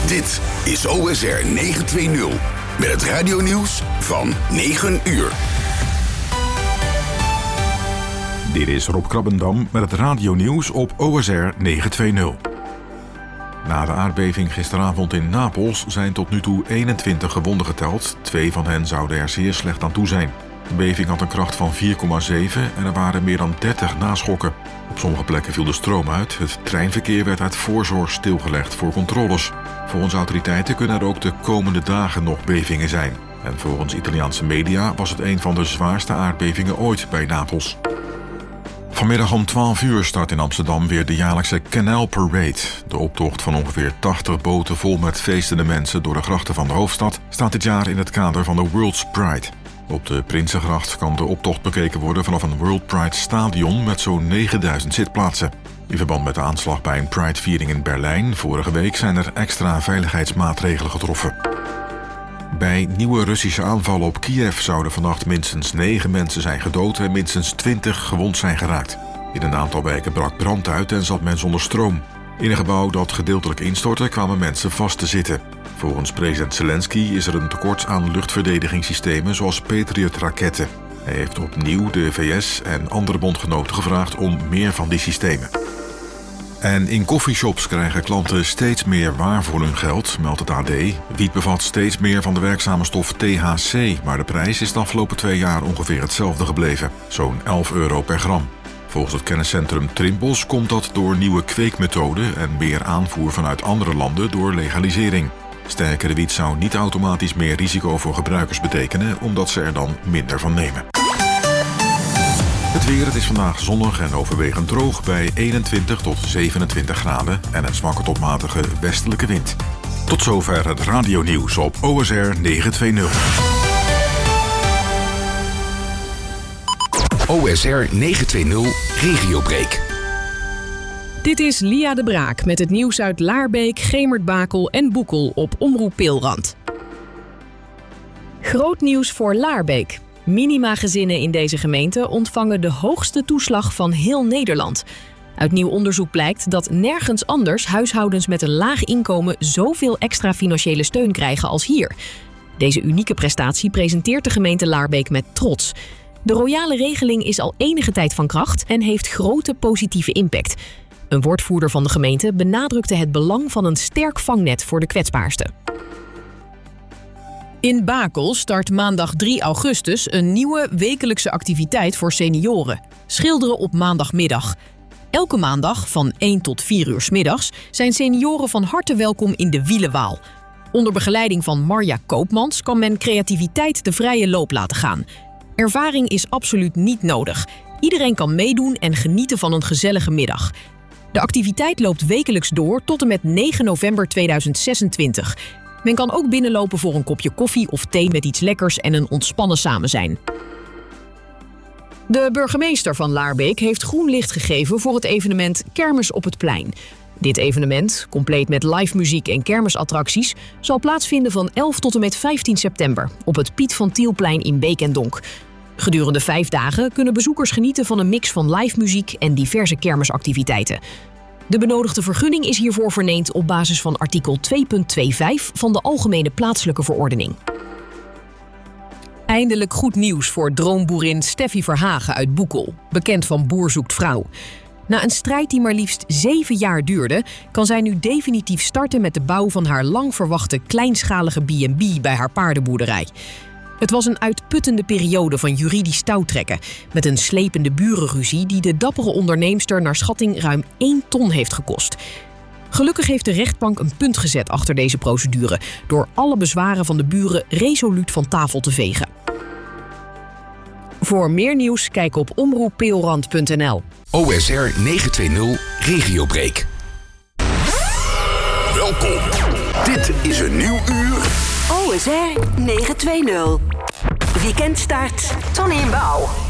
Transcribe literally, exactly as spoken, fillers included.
Dit is O S R negenhonderdtwintig met het radionieuws van negen uur. Dit is Rob Krabbendam met het radionieuws op O S R negenhonderdtwintig. Na de aardbeving gisteravond in Napels zijn tot nu toe eenentwintig gewonden geteld. Twee van hen zouden er zeer slecht aan toe zijn. De beving had een kracht van vier komma zeven en er waren meer dan dertig naschokken. Op sommige plekken viel de stroom uit. Het treinverkeer werd uit voorzorg stilgelegd voor controles. Volgens autoriteiten kunnen er ook de komende dagen nog bevingen zijn. En volgens Italiaanse media was het een van de zwaarste aardbevingen ooit bij Napels. Vanmiddag om twaalf uur start in Amsterdam weer de jaarlijkse Canal Parade. De optocht van ongeveer tachtig boten vol met feestende mensen door de grachten van de hoofdstad staat dit jaar in het kader van de World's Pride. Op de Prinsengracht kan de optocht bekeken worden vanaf een World Pride stadion met zo'n negenduizend zitplaatsen. In verband met de aanslag bij een Pride-viering in Berlijn vorige week zijn er extra veiligheidsmaatregelen getroffen. Bij nieuwe Russische aanvallen op Kiev zouden vannacht minstens negen mensen zijn gedood en minstens twintig gewond zijn geraakt. In een aantal wijken brak brand uit en zat men zonder stroom. In een gebouw dat gedeeltelijk instortte kwamen mensen vast te zitten. Volgens president Zelensky is er een tekort aan luchtverdedigingssystemen zoals Patriot-raketten. Hij heeft opnieuw de V S en andere bondgenoten gevraagd om meer van die systemen. En in coffeeshops krijgen klanten steeds meer waar voor hun geld, meldt het A D. Wiet bevat steeds meer van de werkzame stof T H C, maar de prijs is de afgelopen twee jaar ongeveer hetzelfde gebleven. Zo'n elf euro per gram. Volgens het kenniscentrum Trimbos komt dat door nieuwe kweekmethoden en meer aanvoer vanuit andere landen door legalisering. Sterkere wiet zou niet automatisch meer risico voor gebruikers betekenen, omdat ze er dan minder van nemen. Het weer, het is vandaag zonnig en overwegend droog bij eenentwintig tot zevenentwintig graden en een zwakke tot matige westelijke wind. Tot zover het radionieuws op O S R negenhonderdtwintig. O S R negenhonderdtwintig Regiobreak. Dit is Lia de Braak met het nieuws uit Laarbeek, Gemert-Bakel en Boekel op Omroep Peelrand. Groot nieuws voor Laarbeek. Minima-gezinnen in deze gemeente ontvangen de hoogste toeslag van heel Nederland. Uit nieuw onderzoek blijkt dat nergens anders huishoudens met een laag inkomen zoveel extra financiële steun krijgen als hier. Deze unieke prestatie presenteert de gemeente Laarbeek met trots. De royale regeling is al enige tijd van kracht en heeft grote positieve impact. Een woordvoerder van de gemeente benadrukte het belang van een sterk vangnet voor de kwetsbaarsten. In Bakel start maandag drie augustus een nieuwe wekelijkse activiteit voor senioren. Schilderen op maandagmiddag. Elke maandag van één tot vier uur 's middags zijn senioren van harte welkom in de Wielenwaal. Onder begeleiding van Marja Koopmans kan men creativiteit de vrije loop laten gaan. Ervaring is absoluut niet nodig. Iedereen kan meedoen en genieten van een gezellige middag. De activiteit loopt wekelijks door tot en met negen november tweeduizend zesentwintig. Men kan ook binnenlopen voor een kopje koffie of thee met iets lekkers en een ontspannen samenzijn. De burgemeester van Laarbeek heeft groen licht gegeven voor het evenement Kermis op het Plein. Dit evenement, compleet met live muziek en kermisattracties, zal plaatsvinden van elf tot en met vijftien september op het Piet van Tielplein in Beek en Donk. Gedurende vijf dagen kunnen bezoekers genieten van een mix van live muziek en diverse kermisactiviteiten. De benodigde vergunning is hiervoor verleend op basis van artikel twee punt vijfentwintig van de Algemene Plaatselijke Verordening. Eindelijk goed nieuws voor droomboerin Steffi Verhagen uit Boekel, bekend van Boer zoekt vrouw. Na een strijd die maar liefst zeven jaar duurde, kan zij nu definitief starten met de bouw van haar lang verwachte kleinschalige B en B bij haar paardenboerderij. Het was een uitputtende periode van juridisch touwtrekken, met een slepende burenruzie die de dappere onderneemster naar schatting ruim één ton heeft gekost. Gelukkig heeft de rechtbank een punt gezet achter deze procedure, door alle bezwaren van de buren resoluut van tafel te vegen. Voor meer nieuws kijk op omroep peelrand punt n l. O S R negenhonderdtwintig Regiobreak. Welkom. Dit is een nieuw uur. O S R negenhonderdtwintig. Weekendstart. Tony in Bouw.